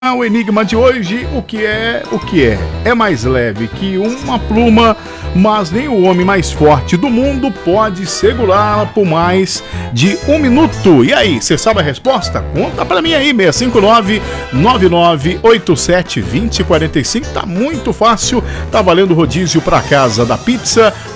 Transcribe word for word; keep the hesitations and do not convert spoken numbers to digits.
O enigma de hoje, o que é, o que é? É mais leve que uma pluma, mas nem o homem mais forte do mundo pode segurá-la por mais de um minuto. E aí, você sabe a resposta? Conta pra mim aí, seis cinco nove, nove nove oito sete, dois zero quatro cinco. Tá muito fácil, tá valendo rodízio pra Casa da Pizza,